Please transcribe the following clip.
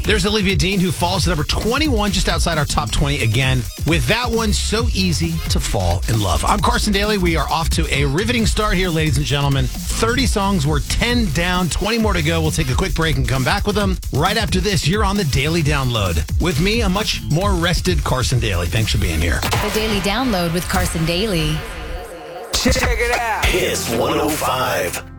There's Olivia Dean, who falls to number 21, just outside our top 20 again. With that one, so easy to fall in love. I'm Carson Daly. We are off to a riveting start here, ladies and gentlemen. 30 songs, we're 10 down, 20 more to go. We'll take a quick break and come back with them. Right after this, you're on the Daily Download. With me, a much more rested Carson Daly. Thanks for being here. The Daily Download with Carson Daly. Check it out. Kiss 105.